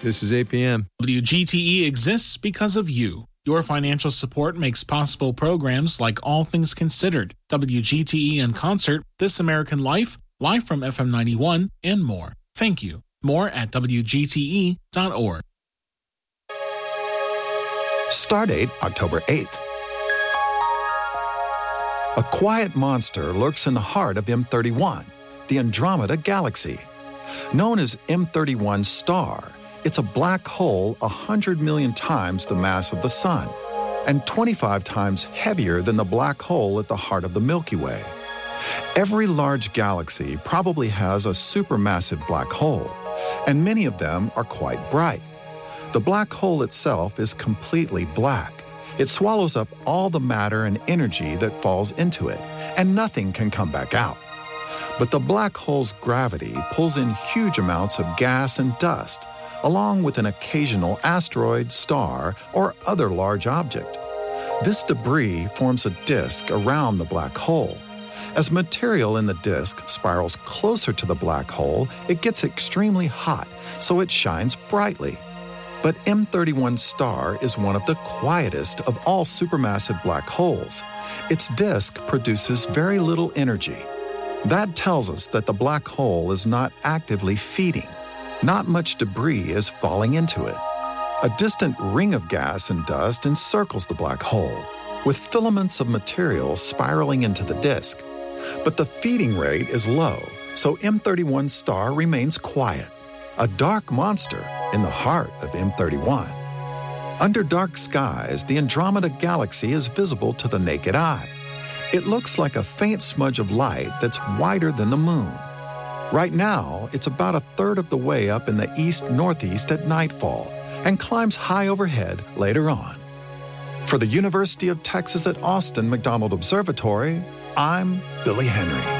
This is APM. WGTE exists because of you. Your financial support makes possible programs like All Things Considered, WGTE in Concert, This American Life, Live from FM 91, and more. Thank you. More at WGTE.org. Stardate October 8th. A quiet monster lurks in the heart of M31, the Andromeda Galaxy. Known as M31 Star, it's a black hole 100 million times the mass of the Sun and 25 times heavier than the black hole at the heart of the Milky Way. Every large galaxy probably has a supermassive black hole, and many of them are quite bright. The black hole itself is completely black. It swallows up all the matter and energy that falls into it, and nothing can come back out. But the black hole's gravity pulls in huge amounts of gas and dust, along with an occasional asteroid, star, or other large object. This debris forms a disk around the black hole. As material in the disk spirals closer to the black hole, it gets extremely hot, so it shines brightly. But M31 Star is one of the quietest of all supermassive black holes. Its disk produces very little energy. That tells us that the black hole is not actively feeding. Not much debris is falling into it. A distant ring of gas and dust encircles the black hole, with filaments of material spiraling into the disk. But the feeding rate is low, so M31 Star remains quiet, a dark monster in the heart of M31. Under dark skies, the Andromeda Galaxy is visible to the naked eye. It looks like a faint smudge of light that's wider than the moon. Right now, it's about a third of the way up in the east-northeast at nightfall and climbs high overhead later on. For the University of Texas at Austin McDonald Observatory, I'm Billy Henry.